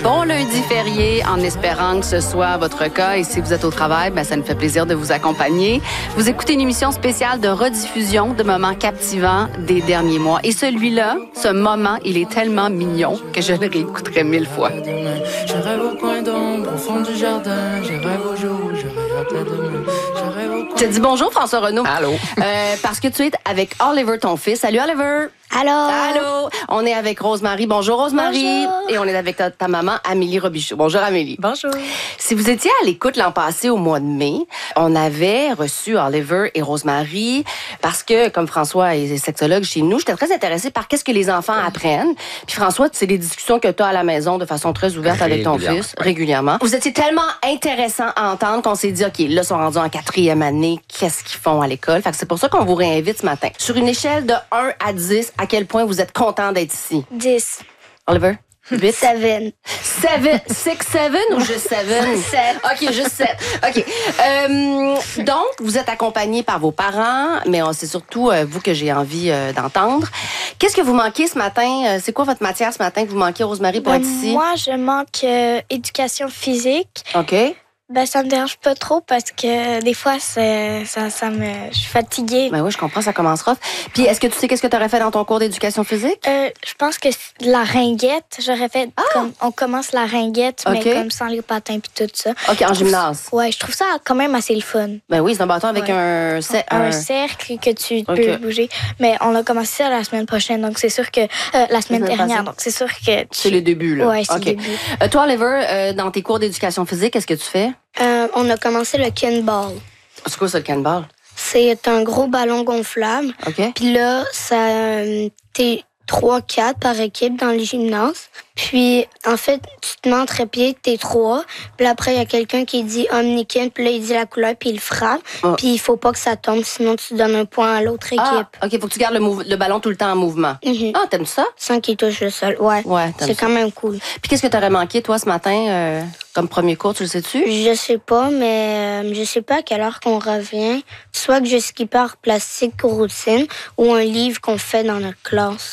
Bon lundi férié, en espérant que ce soit votre cas. Et si vous êtes au travail, ça nous fait plaisir de vous accompagner. Vous écoutez une émission spéciale de rediffusion de moments captivants des derniers mois. Et celui-là, ce moment, il est tellement mignon que je le réécouterai 1000 fois. Je rêve au coin d'ombre, au fond du jardin. Je rêve au jour, je rêve à demain. Je te dis bonjour, François Renaud. Allô. Parce que tu es avec Oliver, ton fils. Salut, Oliver. Allô? Allô. On est avec Rosemary. Bonjour, Rosemary. Bonjour. Et on est avec ta maman, Amélie Robichaud. Bonjour, Amélie. Bonjour. Si vous étiez à l'écoute l'an passé, au mois de mai, on avait reçu Oliver et Rosemary parce que, comme François est sexologue chez nous, j'étais très intéressée par qu'est-ce que les enfants apprennent. Puis François, c'est des discussions que tu as à la maison de façon très ouverte avec ton fils, régulièrement. Vous étiez tellement intéressant à entendre qu'on s'est dit, OK, là, ils sont rendus en 4e année, qu'est-ce qu'ils font à l'école? Fait que c'est pour ça qu'on vous réinvite ce matin. Sur une échelle de 1 à 10, à quel point vous êtes content d'être ici? 10. Oliver? 8? 7. 7 ou juste 7? 7. OK, juste 7. OK. Donc, vous êtes accompagné par vos parents, mais c'est surtout vous que j'ai envie d'entendre. Qu'est-ce que vous manquez ce matin? C'est quoi votre matière ce matin que vous manquez, Rosemary, pour être ici? Moi, je manque éducation physique. OK. Ça me dérange pas trop parce que des fois, je suis fatiguée. Ben oui, je comprends, ça commence rough. Puis, est-ce que tu sais qu'est-ce que tu aurais fait dans ton cours d'éducation physique? Je pense que la ringuette, j'aurais fait comme on commence la ringuette, mais comme sans les patins puis tout ça. OK, en gymnase. Ouais, je trouve ça quand même assez le fun. Ben oui, c'est un bâton avec un cercle que tu peux bouger. Mais on a commencé ça la semaine prochaine, donc c'est sûr que la semaine dernière, donc c'est sûr que c'est le début, là. Ouais, c'est le début. Toi, Oliver, dans tes cours d'éducation physique, qu'est-ce que tu fais? On a commencé le canball. C'est quoi ça, le canball? C'est un gros ballon gonflable. OK. Puis là, t'es 3-4 par équipe dans le gymnase. Puis, en fait, tu te mets entre pieds, t'es 3. Puis après, il y a quelqu'un qui dit Omnikin, puis là, il dit la couleur, puis il frappe. Puis il faut pas que ça tombe, sinon tu donnes un point à l'autre équipe. OK, faut que tu gardes le ballon tout le temps en mouvement. Ah, t'aimes ça? Sans qu'il touche le sol, ouais. C'est quand même cool. Puis qu'est-ce que t'aurais manqué, toi, ce matin, comme premier cours, tu le sais-tu? Je sais pas, mais je sais pas à quelle heure qu'on revient. Soit que je skipper plastique ou routine, ou un livre qu'on fait dans notre classe.